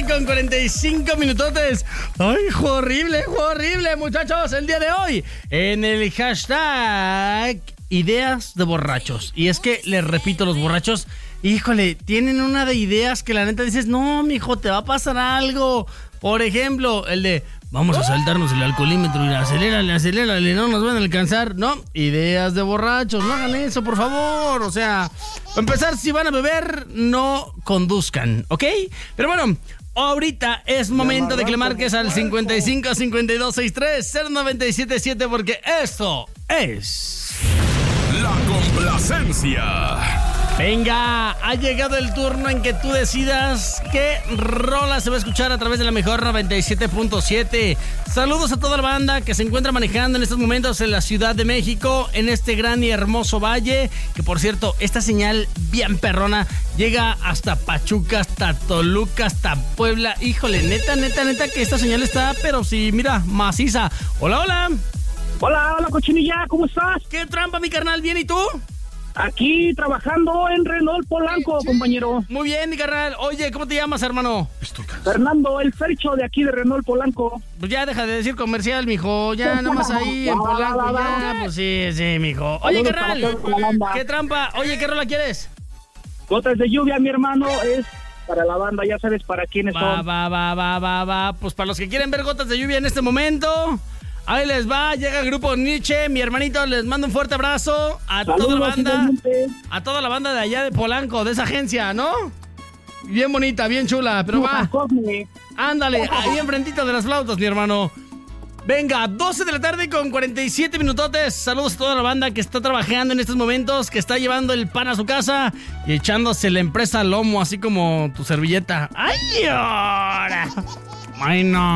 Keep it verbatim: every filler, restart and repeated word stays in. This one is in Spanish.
con cuarenta y cinco minutotes. Ay, horrible, horrible, muchachos. El día de hoy, en el hashtag ideas de borrachos. Y es que, les repito, los borrachos, híjole, tienen una de ideas que la neta dices, no, mijo, te va a pasar algo. Por ejemplo, el de, vamos a saltarnos el alcoholímetro y acelérale, acelérale, no nos van a alcanzar. No, ideas de borrachos, no hagan eso, por favor. O sea, para empezar, si van a beber, no conduzcan, ¿ok? Pero bueno, ahorita es momento de que le marques al cincuenta y cinco, cincuenta y dos, sesenta y tres, cero nueve siete siete, porque esto es... La complacencia. Venga, ha llegado el turno en que tú decidas qué rola se va a escuchar a través de la mejor noventa y siete punto siete. Saludos a toda la banda que se encuentra manejando en estos momentos en la Ciudad de México, en este gran y hermoso valle, que por cierto, esta señal bien perrona llega hasta Pachuca, hasta Toluca, hasta Puebla. Híjole, neta, neta, neta que esta señal está, pero sí, mira, maciza. Hola, hola. Hola, hola, cochinilla, ¿cómo estás? ¿Qué trampa, mi carnal? ¿Bien y tú? Aquí trabajando en Renault Polanco, compañero. Muy bien, mi carnal. Oye, ¿cómo te llamas, hermano? Fernando, el Fercho de aquí de Renault Polanco. Pues ya deja de decir comercial, mijo. Ya nada más ahí en Polanco. Ya, pues sí, sí, mijo. Oye, carnal, ¿qué trampa? Oye, ¿qué rola quieres? Gotas de lluvia, mi hermano, es para la banda, ya sabes para quiénes va, son. Va, va, va, va, va. Pues para los que quieren ver Gotas de Lluvia en este momento... Ahí les va, llega el grupo Nietzsche, mi hermanito, les mando un fuerte abrazo a Saludos, toda la banda, igualmente. a toda la banda de allá de Polanco, de esa agencia, ¿no? Bien bonita, bien chula, pero va, ándale, ahí enfrentito de las flautas, mi hermano. Venga, doce de la tarde con cuarenta y siete minutotes, saludos a toda la banda que está trabajando en estos momentos, que está llevando el pan a su casa y echándose la empresa al lomo, así como tu servilleta. ¡Ay, ahora! ¡Ay, no!